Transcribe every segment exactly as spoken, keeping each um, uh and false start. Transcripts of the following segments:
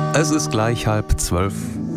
Es ist gleich halb zwölf.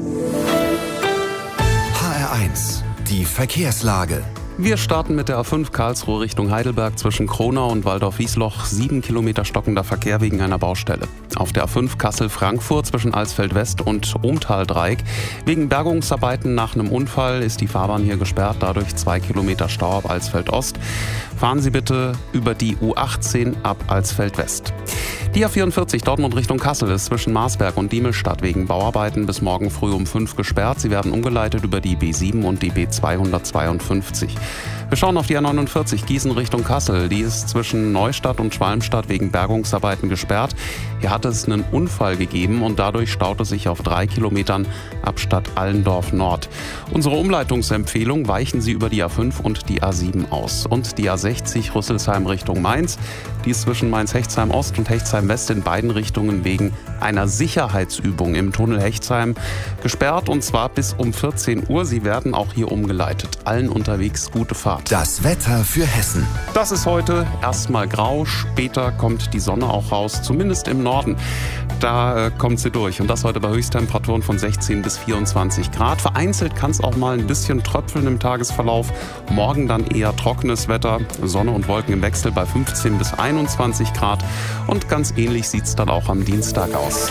H R eins, die Verkehrslage. Wir starten mit der A fünf Karlsruhe Richtung Heidelberg zwischen Kronau und Waldorf-Wiesloch. Sieben Kilometer stockender Verkehr wegen einer Baustelle. Auf der A fünf Kassel-Frankfurt zwischen Alsfeld-West und Ohmtal-Dreieck. Wegen Bergungsarbeiten nach einem Unfall ist die Fahrbahn hier gesperrt. Dadurch zwei Kilometer Stau ab Alsfeld-Ost. Fahren Sie bitte über die U achtzehn ab Alsfeld-West. Die A vierundvierzig Dortmund Richtung Kassel ist zwischen Marsberg und Diemelstadt wegen Bauarbeiten bis morgen früh um fünf gesperrt. Sie werden umgeleitet über die B sieben und die B zweihundertzweiundfünfzig. Wir schauen auf die A neunundvierzig Gießen Richtung Kassel. Die ist zwischen Neustadt und Schwalmstadt wegen Bergungsarbeiten gesperrt. Hier hat es einen Unfall gegeben und dadurch staut es sich auf drei Kilometern ab Stadt Allendorf Nord. Unsere Umleitungsempfehlung: weichen Sie über die A fünf und die A sieben aus. Und die A sechzig Rüsselsheim Richtung Mainz. Die ist zwischen Mainz-Hechtsheim Ost und Hechtsheim West in beiden Richtungen wegen einer Sicherheitsübung im Tunnel Hechtsheim gesperrt, und zwar bis um vierzehn Uhr. Sie werden auch hier umgeleitet. Allen unterwegs gute Fahrt. Das Wetter für Hessen. Das ist heute erstmal grau, später kommt die Sonne auch raus, zumindest im Norden. Da äh, kommt sie durch, und das heute bei Höchsttemperaturen von sechzehn bis vierundzwanzig Grad. Vereinzelt kann es auch mal ein bisschen tröpfeln im Tagesverlauf. Morgen dann eher trockenes Wetter, Sonne und Wolken im Wechsel bei fünfzehn bis einundzwanzig Grad. Und ganz ähnlich sieht es dann auch am Dienstag aus.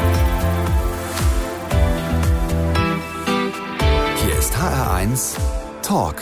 Hier ist H R eins Talk.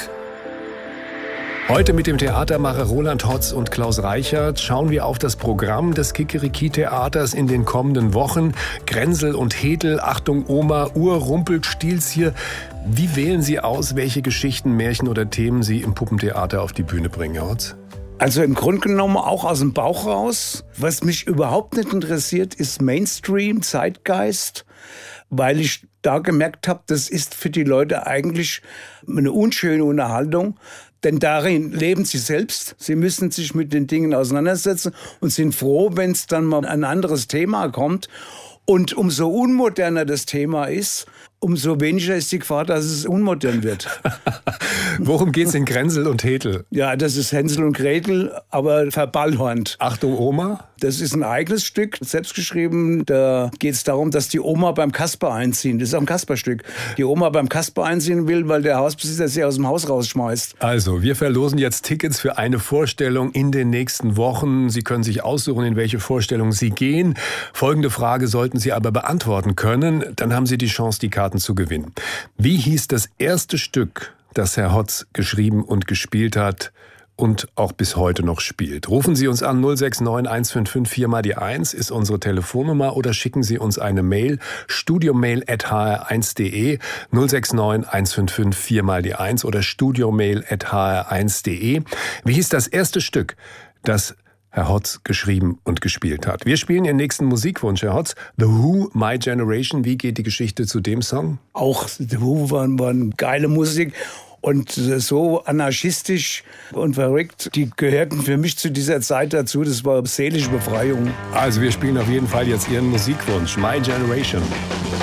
Heute mit dem Theatermacher Roland Hotz und Klaus Reichert schauen wir auf das Programm des Kikeriki-Theaters in den kommenden Wochen. Grenzel und Hedel, Achtung Oma, Uhr, Rumpelstilzchen. Wie wählen Sie aus, welche Geschichten, Märchen oder Themen Sie im Puppentheater auf die Bühne bringen, Herr Hotz? Also im Grunde genommen auch aus dem Bauch raus. Was mich überhaupt nicht interessiert, ist Mainstream, Zeitgeist, weil ich da gemerkt habe, das ist für die Leute eigentlich eine unschöne Unterhaltung. Denn darin leben sie selbst. Sie müssen sich mit den Dingen auseinandersetzen und sind froh, wenn es dann mal ein anderes Thema kommt. Und umso unmoderner das Thema ist, umso weniger ist die Gefahr, dass es unmodern wird. Worum geht's in Grenzel und Hedel? Ja, das ist Hänsel und Gretel, aber verballhornt. Achtung Oma? Das ist ein eigenes Stück, selbst geschrieben. Da geht es darum, dass die Oma beim Kasper einziehen. Das ist auch ein Kasperstück. Die Oma beim Kasper einziehen will, weil der Hausbesitzer sie aus dem Haus rausschmeißt. Also, wir verlosen jetzt Tickets für eine Vorstellung in den nächsten Wochen. Sie können sich aussuchen, in welche Vorstellung Sie gehen. Folgende Frage sollten Sie aber beantworten können. Dann haben Sie die Chance, die Karten zu gewinnen. Wie hieß das erste Stück, das Herr Hotz geschrieben und gespielt hat und auch bis heute noch spielt? Rufen Sie uns an, null sechs neun eins fünf fünf vier mal die eins ist unsere Telefonnummer, oder schicken Sie uns eine Mail, studiomail at h r eins punkt de, null sechs neun eins fünf fünf vier mal die eins oder studiomail at h r eins punkt de. Wie hieß das erste Stück, das Herr Hotz geschrieben und gespielt hat? Wir spielen Ihren nächsten Musikwunsch, Herr Hotz. The Who, My Generation. Wie geht die Geschichte zu dem Song? Auch The Who waren, waren geile Musik und so anarchistisch und verrückt. Die gehörten für mich zu dieser Zeit dazu. Das war seelische Befreiung. Also wir spielen auf jeden Fall jetzt Ihren Musikwunsch, My Generation.